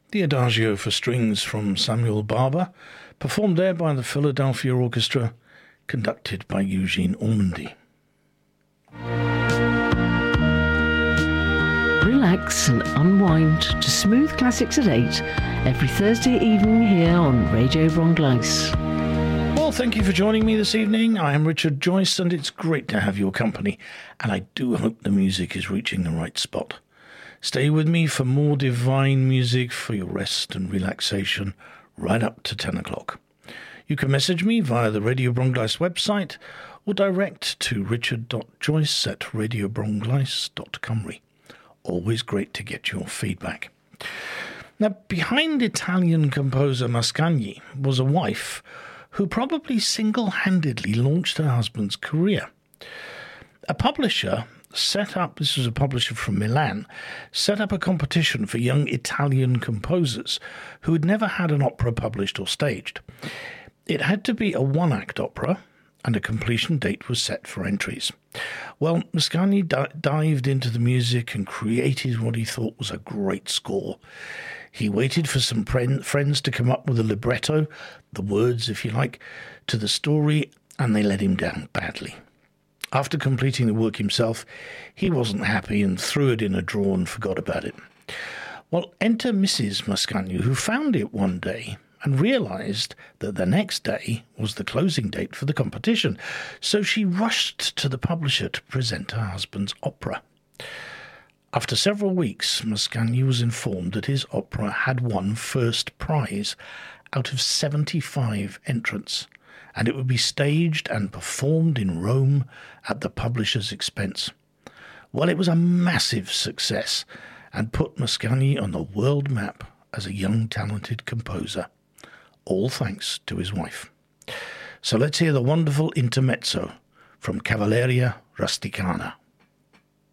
The Adagio for Strings from Samuel Barber, performed there by the Philadelphia Orchestra, conducted by Eugene Ormandy. Relax and unwind to Smooth Classics at 8 every Thursday evening here on Radio Brongleis. Well, thank you for joining me this evening. I am Richard Joyce, and it's great to have your company, and I do hope the music is reaching the right spot. Stay with me for more divine music for your rest and relaxation right up to 10 o'clock. You can message me via the Radio Brongleis website or direct to richard.joyce@radiobrongleis.cymru. Always great to get your feedback. Now, behind Italian composer Mascagni was a wife who probably single-handedly launched her husband's career. A publisher set up, this was a publisher from Milan, set up a competition for young Italian composers who had never had an opera published or staged. It had to be a one-act opera, and a completion date was set for entries. Well, Mascagni dived into the music and created what he thought was a great score. He waited for some friends to come up with a libretto, the words, if you like, to the story, and they let him down badly. After completing the work himself, he wasn't happy and threw it in a drawer and forgot about it. Well, enter Mrs. Mascagni, who found it one day and realised that the next day was the closing date for the competition, so she rushed to the publisher to present her husband's opera. After several weeks, Mascagni was informed that his opera had won first prize out of 75 entrants, and it would be staged and performed in Rome at the publisher's expense. Well, it was a massive success and put Mascagni on the world map as a young talented composer, all thanks to his wife. So let's hear the wonderful intermezzo from Cavalleria Rusticana.